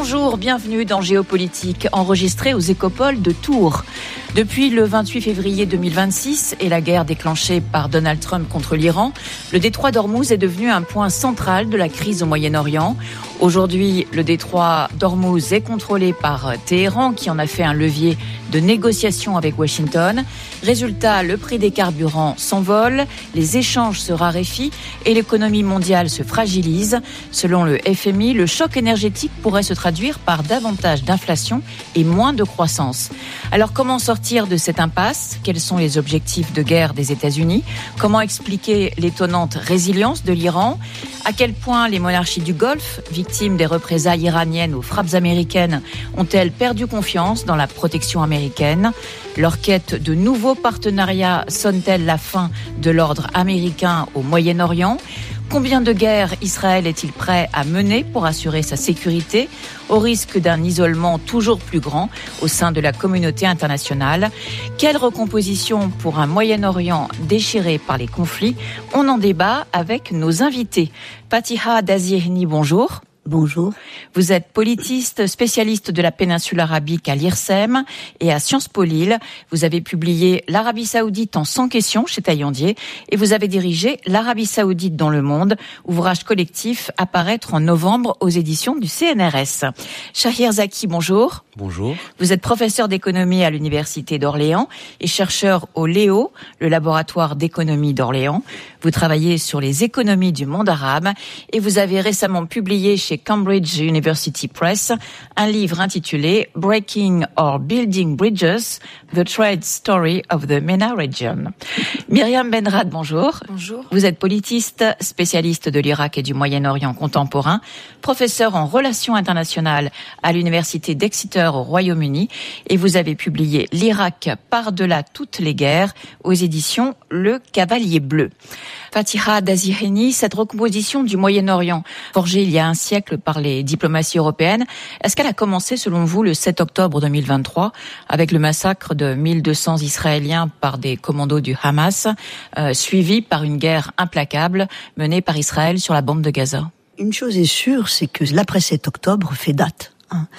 Bonjour, bienvenue dans Géopolitique, enregistré aux Écopoles de Tours. Depuis le 28 février 2026 et la guerre déclenchée par Donald Trump contre l'Iran, le détroit d'Ormuz est devenu un point central de la crise au Moyen-Orient. Aujourd'hui, le détroit d'Ormuz est contrôlé par Téhéran, qui en a fait un levier de négociation avec Washington. Résultat, le prix des carburants s'envole, les échanges se raréfient et l'économie mondiale se fragilise. Selon le FMI, le choc énergétique pourrait se traduire par davantage d'inflation et moins de croissance. Alors comment sortir de cette impasse ? Quels sont les objectifs de guerre des États-Unis ? Comment expliquer l'étonnante résilience de l'Iran ? À quel point les monarchies du Golfe, victimes des représailles iraniennes aux frappes américaines, ont-elles perdu confiance dans la protection américaine ? Leur quête de nouveaux partenariats sonne-t-elle la fin de l'ordre américain au Moyen-Orient ? Combien de guerres Israël est-il prêt à mener pour assurer sa sécurité, au risque d'un isolement toujours plus grand au sein de la communauté internationale ? Quelle recomposition pour un Moyen-Orient déchiré par les conflits ? On en débat avec nos invités. Fatiha Daziehni, bonjour. Bonjour. Vous êtes politiste, spécialiste de la péninsule arabique à l'IRSEM et à Sciences Po Lille. Vous avez publié L'Arabie Saoudite en 100 questions chez Taillandier et vous avez dirigé L'Arabie Saoudite dans le monde, ouvrage collectif à paraître en novembre aux éditions du CNRS. Shahir Zaki, bonjour. Bonjour. Vous êtes professeur d'économie à l'Université d'Orléans et chercheur au LEO, le laboratoire d'économie d'Orléans. Vous travaillez sur les économies du monde arabe et vous avez récemment publié chez Cambridge University Press un livre intitulé Breaking or Building Bridges, The Trade Story of the MENA Region. Myriam Benrad, bonjour. Bonjour. Vous êtes politiste, spécialiste de l'Irak et du Moyen-Orient contemporain, professeur en relations internationales à l'Université d'Exeter au Royaume-Uni et vous avez publié L'Irak par-delà toutes les guerres aux éditions Le Cavalier Bleu. Fatiha Daziehni, cette recomposition du Moyen-Orient, forgée il y a un siècle par les diplomaties européennes, est-ce qu'elle a commencé selon vous le 7 octobre 2023 avec le massacre de 1200 Israéliens par des commandos du Hamas, suivi par une guerre implacable menée par Israël sur la bande de Gaza ? Une chose est sûre, c'est que l'après 7 octobre fait date.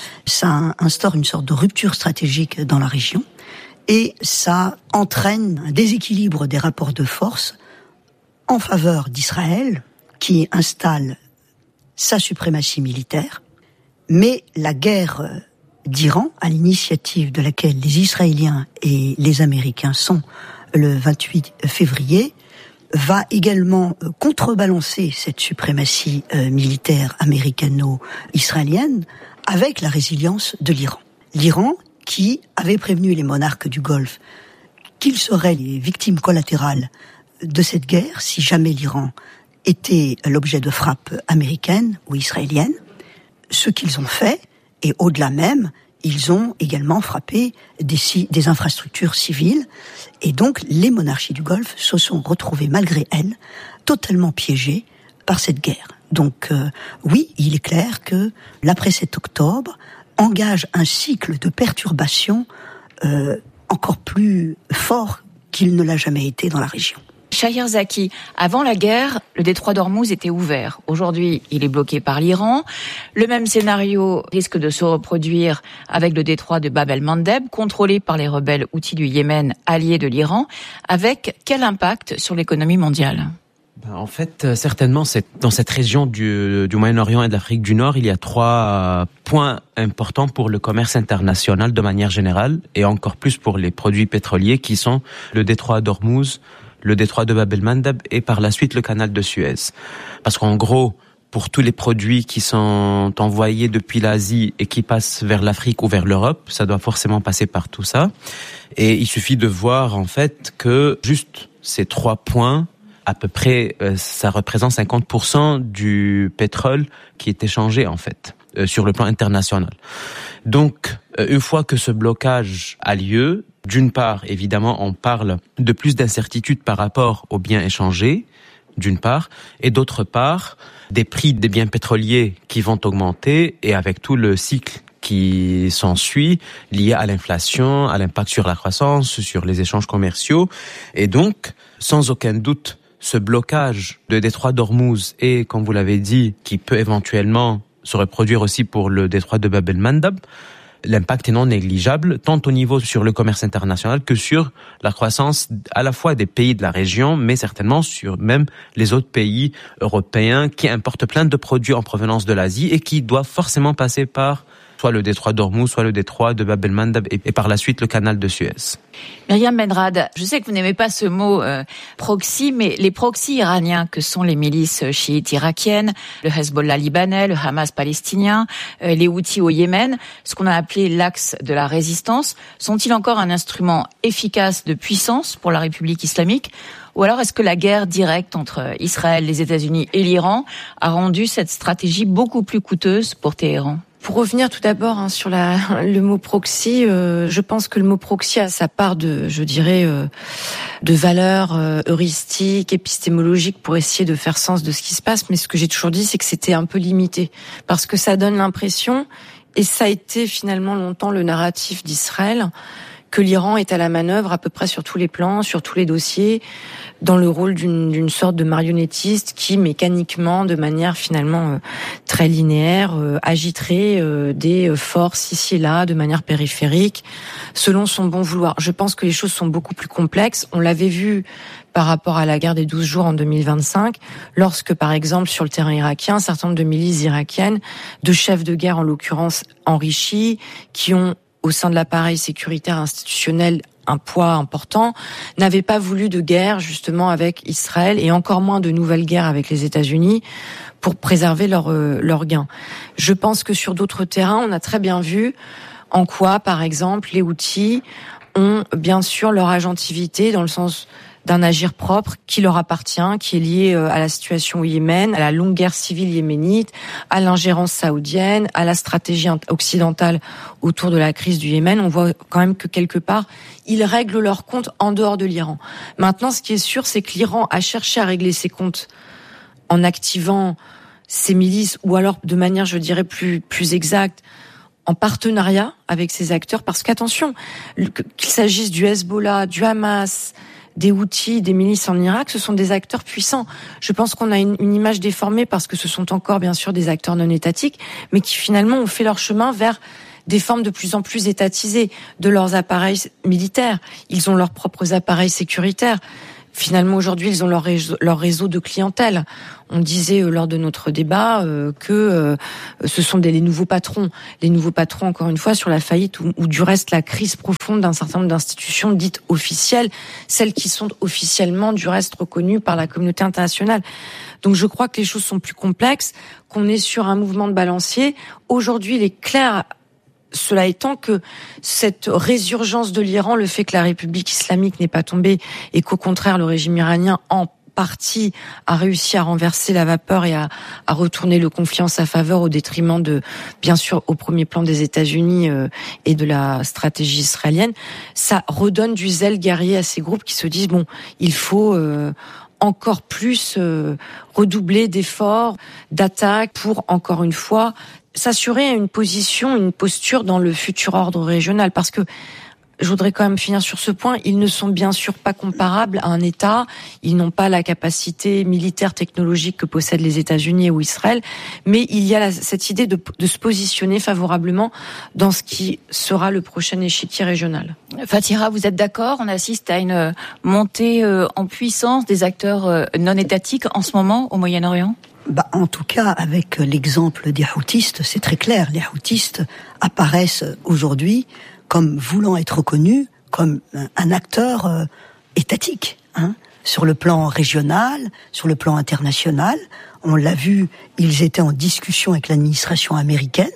Ça instaure une sorte de rupture stratégique dans la région et ça entraîne un déséquilibre des rapports de force en faveur d'Israël, qui installe sa suprématie militaire, mais la guerre d'Iran, à l'initiative de laquelle les Israéliens et les Américains sont le 28 février, va également contrebalancer cette suprématie militaire américano-israélienne avec la résilience de l'Iran. L'Iran qui avait prévenu les monarques du Golfe qu'ils seraient les victimes collatérales de cette guerre si jamais l'Iran était l'objet de frappes américaines ou israéliennes, ce qu'ils ont fait, et au-delà même, ils ont également frappé des infrastructures civiles, et donc les monarchies du Golfe se sont retrouvées malgré elles totalement piégées par cette guerre. Donc oui, il est clair que l'après 7 octobre engage un cycle de perturbations encore plus fort qu'il ne l'a jamais été dans la région. Shahir Zaki, avant la guerre, le détroit d'Ormuz était ouvert. Aujourd'hui, il est bloqué par l'Iran. Le même scénario risque de se reproduire avec le détroit de Bab el-Mandeb, contrôlé par les rebelles houthis du Yémen, alliés de l'Iran. Avec quel impact sur l'économie mondiale ? En fait, certainement, dans cette région du Moyen-Orient et de l'Afrique du Nord, il y a 3 points importants pour le commerce international de manière générale, et encore plus pour les produits pétroliers, qui sont le détroit d'Ormuz, le détroit de Bab el-Mandeb et par la suite le canal de Suez. Parce qu'en gros, pour tous les produits qui sont envoyés depuis l'Asie et qui passent vers l'Afrique ou vers l'Europe, ça doit forcément passer par tout ça. Et il suffit de voir en fait que juste ces 3 points, à peu près, ça représente 50% du pétrole qui est échangé en fait sur le plan international. Donc, une fois que ce blocage a lieu, d'une part, évidemment, on parle de plus d'incertitudes par rapport aux biens échangés, d'une part, et d'autre part, des prix des biens pétroliers qui vont augmenter, et avec tout le cycle qui s'ensuit, lié à l'inflation, à l'impact sur la croissance, sur les échanges commerciaux. Et donc, sans aucun doute, ce blocage de détroit d'Ormuz et, comme vous l'avez dit, qui peut éventuellement se reproduire aussi pour le détroit de Bab el-Mandab. L'impact est non négligeable, tant au niveau sur le commerce international que sur la croissance à la fois des pays de la région, mais certainement sur même les autres pays européens qui importent plein de produits en provenance de l'Asie et qui doivent forcément passer par soit le détroit d'Ormuz, soit le détroit de Bab el-Mandab et par la suite le canal de Suez. Myriam Benrad, je sais que vous n'aimez pas ce mot proxy, mais les proxys iraniens que sont les milices chiites irakiennes, le Hezbollah libanais, le Hamas palestinien, les Houthis au Yémen, ce qu'on a appelé l'axe de la résistance, sont-ils encore un instrument efficace de puissance pour la République islamique ? Ou alors est-ce que la guerre directe entre Israël, les États-Unis et l'Iran a rendu cette stratégie beaucoup plus coûteuse pour Téhéran ? Pour revenir tout d'abord sur le mot proxy, je pense que le mot proxy a sa part de valeur heuristique, épistémologique pour essayer de faire sens de ce qui se passe. Mais ce que j'ai toujours dit, c'est que c'était un peu limité. Parce que ça donne l'impression, et ça a été finalement longtemps le narratif d'Israël, que l'Iran est à la manœuvre à peu près sur tous les plans, sur tous les dossiers, dans le rôle d'une sorte de marionnettiste qui, mécaniquement, de manière finalement très linéaire, agiterait des forces ici et là, de manière périphérique, selon son bon vouloir. Je pense que les choses sont beaucoup plus complexes. On l'avait vu par rapport à la guerre des 12 jours en 2025, lorsque, par exemple, sur le terrain irakien, un certain nombre de milices irakiennes, de chefs de guerre en l'occurrence enrichis, qui ont au sein de l'appareil sécuritaire institutionnel un poids important, n'avaient pas voulu de guerre justement avec Israël et encore moins de nouvelles guerres avec les États-Unis pour préserver leurs gains. Je pense que sur d'autres terrains, on a très bien vu en quoi, par exemple, les Houthis ont bien sûr leur agentivité dans le sens d'un agir propre qui leur appartient, qui est lié à la situation au Yémen, à la longue guerre civile yéménite, à l'ingérence saoudienne, à la stratégie occidentale autour de la crise du Yémen. On voit quand même que quelque part, ils règlent leurs comptes en dehors de l'Iran. Maintenant, ce qui est sûr, c'est que l'Iran a cherché à régler ses comptes en activant ses milices, ou alors de manière, je dirais, plus exacte, en partenariat avec ces acteurs. Parce qu'attention, qu'il s'agisse du Hezbollah, du Hamas, des Houthis, des milices en Irak, ce sont des acteurs puissants. Je pense qu'on a une image déformée parce que ce sont encore bien sûr des acteurs non étatiques, mais qui finalement ont fait leur chemin vers des formes de plus en plus étatisées de leurs appareils militaires. Ils ont leurs propres appareils sécuritaires. Finalement, aujourd'hui, ils ont leur réseau de clientèle. On disait lors de notre débat que ce sont les nouveaux patrons. Les nouveaux patrons, encore une fois, sur la faillite ou du reste la crise profonde d'un certain nombre d'institutions dites officielles, celles qui sont officiellement du reste reconnues par la communauté internationale. Donc je crois que les choses sont plus complexes, qu'on est sur un mouvement de balancier. Aujourd'hui, il est clair, cela étant, que cette résurgence de l'Iran, le fait que la République islamique n'est pas tombée et qu'au contraire le régime iranien en partie a réussi à renverser la vapeur et à retourner le conflit en sa faveur au détriment de, bien sûr, au premier plan des États-Unis et de la stratégie israélienne, ça redonne du zèle guerrier à ces groupes qui se disent bon, il faut encore plus redoubler d'efforts, d'attaques pour, encore une fois, s'assurer une position, une posture dans le futur ordre régional. Parce que, je voudrais quand même finir sur ce point, ils ne sont bien sûr pas comparables à un État, ils n'ont pas la capacité militaire technologique que possèdent les États-Unis ou Israël, mais il y a cette idée de se positionner favorablement dans ce qui sera le prochain échiquier régional. Fatira, vous êtes d'accord ? On assiste à une montée en puissance des acteurs non étatiques en ce moment au Moyen-Orient ? En tout cas, avec l'exemple des Houthistes, c'est très clair. Les Houthistes apparaissent aujourd'hui comme voulant être reconnus comme un acteur étatique, sur le plan régional, sur le plan international. On l'a vu, ils étaient en discussion avec l'administration américaine,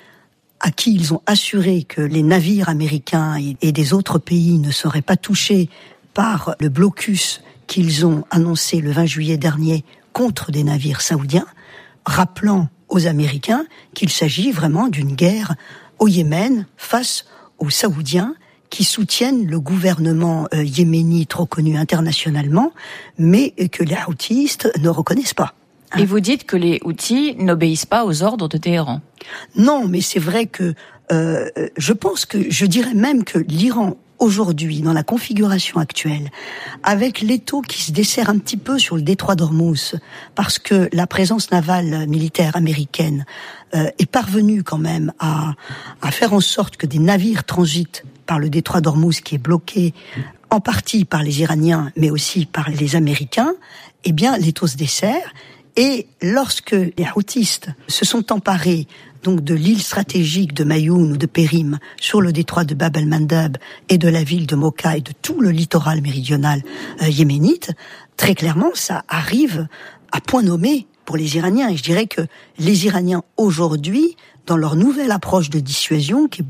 à qui ils ont assuré que les navires américains et des autres pays ne seraient pas touchés par le blocus qu'ils ont annoncé le 20 juillet dernier contre des navires saoudiens, rappelant aux Américains qu'il s'agit vraiment d'une guerre au Yémen face aux Saoudiens qui soutiennent le gouvernement yéménite reconnu internationalement, mais que les Houthis ne reconnaissent pas. Et vous dites que les Houthis n'obéissent pas aux ordres de Téhéran ? Non, mais c'est vrai que je pense que, je dirais même que l'Iran aujourd'hui, dans la configuration actuelle, avec l'étau qui se dessert un petit peu sur le détroit d'Ormuz, parce que la présence navale militaire américaine est parvenue quand même à faire en sorte que des navires transitent par le détroit d'Ormuz qui est bloqué en partie par les Iraniens, mais aussi par les Américains, eh bien, l'étau se dessert. Et lorsque les Houthistes se sont emparés donc de l'île stratégique de Mayoun ou de Périm sur le détroit de Bab el-Mandab et de la ville de Mocha et de tout le littoral méridional yéménite, très clairement, ça arrive à point nommé pour les Iraniens. Et je dirais que les Iraniens aujourd'hui, dans leur nouvelle approche de dissuasion, qui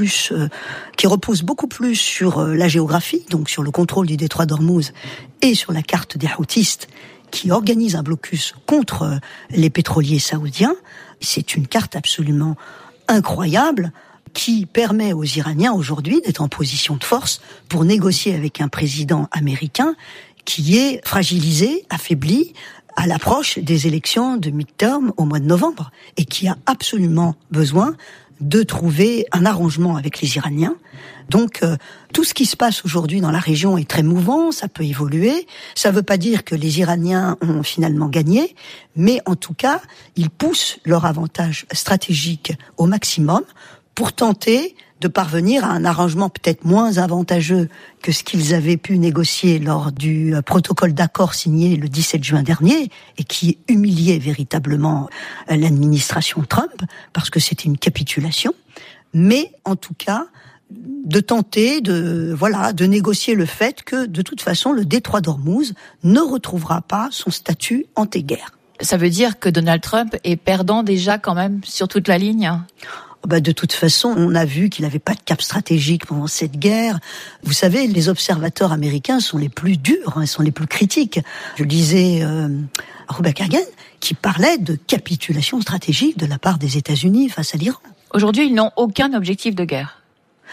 repose beaucoup plus sur la géographie, donc sur le contrôle du détroit d'Ormuz et sur la carte des Houthistes, qui organise un blocus contre les pétroliers saoudiens. C'est une carte absolument incroyable qui permet aux Iraniens aujourd'hui d'être en position de force pour négocier avec un président américain qui est fragilisé, affaibli à l'approche des élections de midterm au mois de novembre et qui a absolument besoin de trouver un arrangement avec les Iraniens. Donc, tout ce qui se passe aujourd'hui dans la région est très mouvant, ça peut évoluer. Ça ne veut pas dire que les Iraniens ont finalement gagné, mais en tout cas, ils poussent leur avantage stratégique au maximum pour tenter de parvenir à un arrangement peut-être moins avantageux que ce qu'ils avaient pu négocier lors du protocole d'accord signé le 17 juin dernier et qui humiliait véritablement l'administration Trump parce que c'était une capitulation. Mais en tout cas, de tenter de négocier le fait que de toute façon le détroit d'Ormuz ne retrouvera pas son statut anti-guerre. Ça veut dire que Donald Trump est perdant déjà quand même sur toute la ligne ? De toute façon, on a vu qu'il n'avait pas de cap stratégique pendant cette guerre. Vous savez, les observateurs américains sont les plus durs, sont les plus critiques. Je lisais Robert Kagan qui parlait de capitulation stratégique de la part des États-Unis face à l'Iran. Aujourd'hui, ils n'ont aucun objectif de guerre.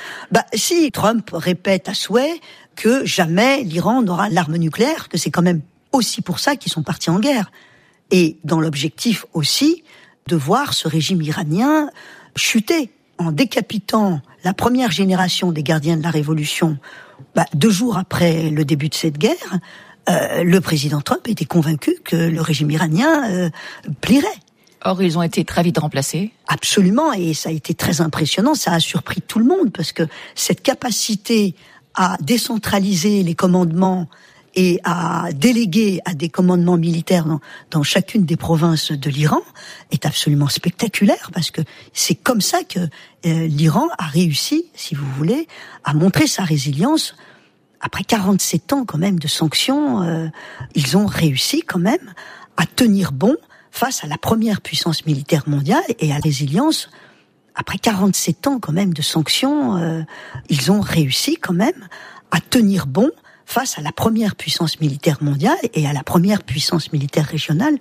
Si Trump répète à souhait que jamais l'Iran n'aura l'arme nucléaire, que c'est quand même aussi pour ça qu'ils sont partis en guerre. Et dans l'objectif aussi de voir ce régime iranien chuter en décapitant la première génération des gardiens de la révolution. 2 jours après le début de cette guerre, le président Trump était convaincu que le régime iranien plierait. Or, ils ont été très vite remplacés. Absolument, et ça a été très impressionnant, ça a surpris tout le monde, parce que cette capacité à décentraliser les commandements et à déléguer à des commandements militaires dans chacune des provinces de l'Iran est absolument spectaculaire, parce que c'est comme ça que l'Iran a réussi, si vous voulez, à montrer sa résilience. Après 47 ans quand même de sanctions, ils ont réussi quand même à tenir bon face à la première puissance militaire mondiale et à la résilience. Après 47 ans quand même de sanctions, ils ont réussi quand même à tenir bon face à la première puissance militaire mondiale et à la première puissance militaire régionale